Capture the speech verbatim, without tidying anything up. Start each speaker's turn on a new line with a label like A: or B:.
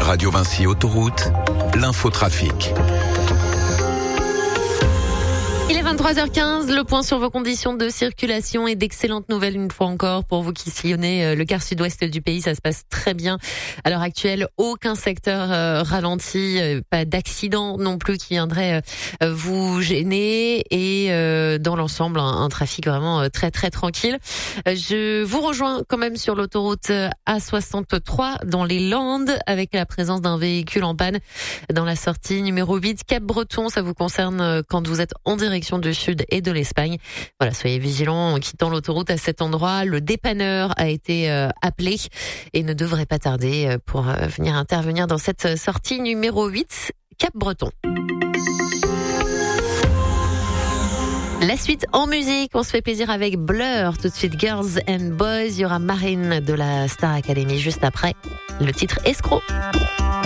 A: Radio Vinci Autoroute, l'infotrafic.
B: Il est vingt-trois heures quinze, le point sur vos conditions de circulation et d'excellentes nouvelles une fois encore pour vous qui sillonnez le quart sud-ouest du pays. Ça se passe très bien à l'heure actuelle. Aucun secteur euh, ralenti, euh, pas d'accident non plus qui viendrait euh, vous gêner et euh, dans l'ensemble un, un trafic vraiment euh, très très tranquille. Euh, je vous rejoins quand même sur l'autoroute A soixante-trois dans les Landes avec la présence d'un véhicule en panne dans la sortie numéro huit Cap-Breton. Ça vous concerne quand vous êtes en direction du sud et de l'Espagne. Voilà, soyez vigilants en quittant l'autoroute à cet endroit. Le dépanneur a été euh, appelé et ne devrait pas tarder euh, pour euh, venir intervenir dans cette sortie numéro huit Cap-Breton. La suite en musique, on se fait plaisir avec Blur. Tout de suite, Girls and Boys. Il y aura Marine de la Star Academy juste après. Le titre Escroc.